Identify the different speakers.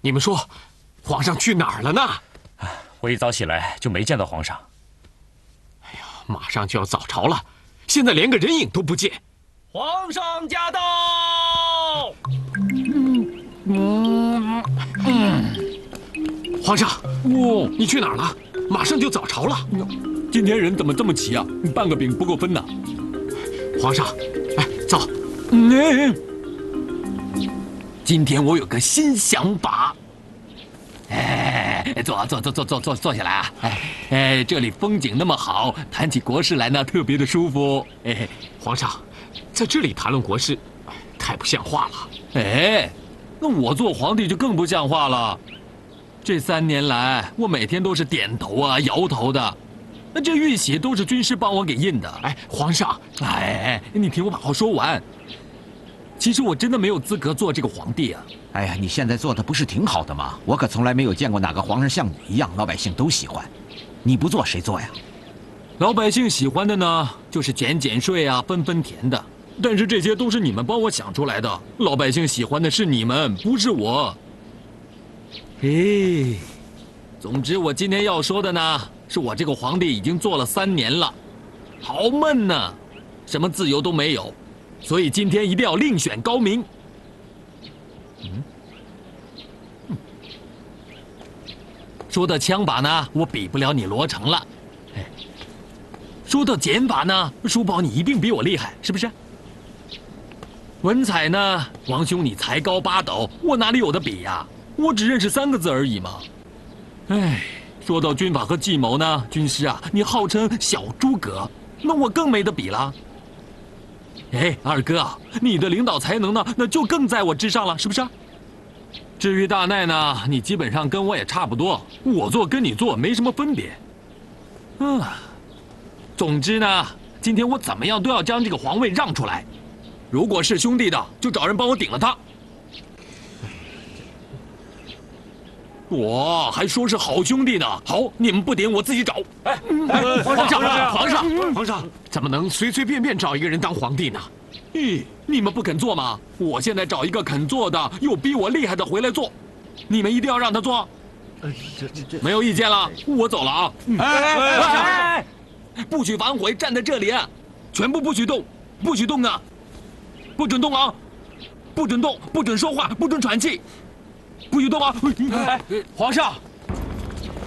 Speaker 1: 你们说，皇上去哪儿了呢？
Speaker 2: 我一早起来就没见到皇上。
Speaker 1: 哎呀，马上就要早朝了，现在连个人影都不见。
Speaker 2: 皇上驾到！
Speaker 1: 皇上，你去哪儿了？马上就早朝了。
Speaker 3: 今天人怎么这么齐啊？半个饼不够分呐！
Speaker 1: 皇上，哎，走。
Speaker 3: 今天我有个新想法。哎，坐下来啊！哎，这里风景那么好，谈起国事来呢，特别的舒服。哎，
Speaker 1: 皇上，在这里谈论国事，太不像话了。
Speaker 3: 哎，那我做皇帝就更不像话了。这3年来，我每天都是点头啊、摇头的。那这玉玺都是军师帮我给印的。
Speaker 1: 哎，皇上，
Speaker 3: 哎，你听我把话说完。其实我真的没有资格做这个皇帝啊！
Speaker 4: 哎呀，你现在做的不是挺好的吗？我可从来没有见过哪个皇上像你一样，老百姓都喜欢。你不做谁做呀？
Speaker 3: 老百姓喜欢的呢，就是减税啊，分田的。但是这些都是你们帮我想出来的，老百姓喜欢的是你们，不是我。哎，总之我今天要说的呢，是我这个皇帝已经做了3年了，好闷呐，什么自由都没有。所以今天一定要另选高明。说到枪法呢，我比不了你罗成了。说到剑法呢，叔宝你一定比我厉害，是不是？文采呢，王兄你才高8斗，我哪里有的比呀？我只认识3个字而已嘛。哎，说到军法和计谋呢，军师啊，你号称小诸葛，那我更没得比了。哎，二哥，你的领导才能呢，那就更在我之上了，是不是？至于大奈呢，你基本上跟我也差不多，我做跟你做没什么分别。总之呢，今天我怎么样都要将这个皇位让出来。如果是兄弟的，就找人帮我顶了他。我还说是好兄弟呢，好，你们不顶我自己找。
Speaker 1: 哎，皇上，怎么能随随便便找一个人当皇帝呢？
Speaker 3: 咦，你们不肯做吗？我现在找一个肯做的，又比我厉害的回来做，你们一定要让他做。没有意见了，我走了啊！哎，不许反悔，站在这里，全部不许动，不许动啊！不准动啊！不准动，不准说话，不准喘气，不许动啊！
Speaker 1: 皇上，